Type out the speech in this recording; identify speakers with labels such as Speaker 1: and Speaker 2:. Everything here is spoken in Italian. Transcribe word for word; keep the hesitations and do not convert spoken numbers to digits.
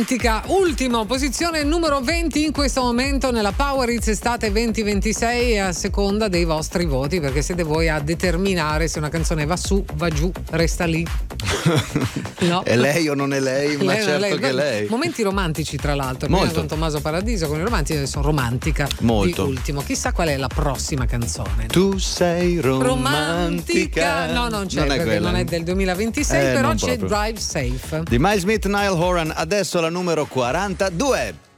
Speaker 1: Romantica, ultimo, posizione numero venti in questo momento nella Power Hits Estate venti ventisei, a seconda dei vostri voti, perché siete voi a determinare se una canzone va su, va giù, resta lì. No.
Speaker 2: È lei o non è lei? Ma
Speaker 1: lei,
Speaker 2: certo
Speaker 1: lei.
Speaker 2: che è lei.
Speaker 1: Momenti romantici, tra l'altro.
Speaker 2: Molto.
Speaker 1: Prima con Tommaso Paradiso, con i romantici, adesso Romantica.
Speaker 2: Molto.
Speaker 1: Di ultimo. Chissà qual è la prossima canzone.
Speaker 2: Tu sei romantica.
Speaker 1: Romantica. No, non c'è,
Speaker 2: non è
Speaker 1: perché
Speaker 2: quella.
Speaker 1: non è del duemilaventisei,
Speaker 2: Eh,
Speaker 1: però
Speaker 2: non
Speaker 1: c'è
Speaker 2: proprio.
Speaker 1: Drive Safe.
Speaker 2: Di Miles Smith, Niall Horan, adesso la numero quarantadue.